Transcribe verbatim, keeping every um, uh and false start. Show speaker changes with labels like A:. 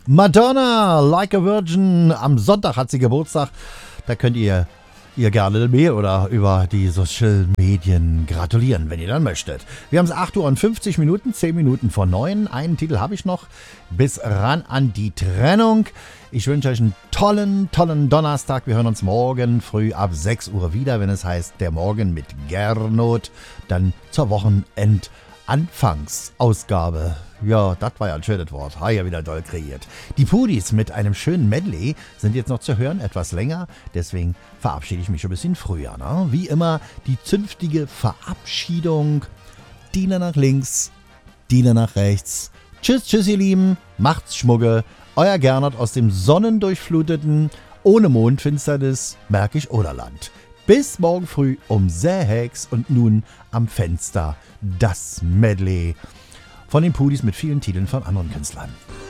A: Madonna, Like a Virgin. Am Sonntag hat sie Geburtstag. Da könnt ihr ihr gerne mehr oder über die Social Medien gratulieren, wenn ihr dann möchtet. Wir haben es acht Uhr und fünfzig Minuten, zehn Minuten vor neun. Einen Titel habe ich noch. Bis ran an die Trennung. Ich wünsche euch einen tollen, tollen Donnerstag. Wir hören uns morgen früh ab sechs Uhr wieder, wenn es heißt Der Morgen mit Gernot. Dann zur Wochenend-Anfangsausgabe. Ja, das war ja ein schönes Wort. Ha, ja wieder doll kreiert. Die Pudis mit einem schönen Medley sind jetzt noch zu hören, etwas länger. Deswegen verabschiede ich mich schon ein bisschen früher. Ne? Wie immer die zünftige Verabschiedung. Diener nach links, Diener nach rechts. Tschüss, tschüss ihr Lieben. Macht's Schmugge. Euer Gernot aus dem sonnendurchfluteten, ohne Mondfinsternis Märkisch-Oderland. Bis morgen früh um sechs und nun am Fenster das Medley von den Pudis mit vielen Titeln von anderen Künstlern.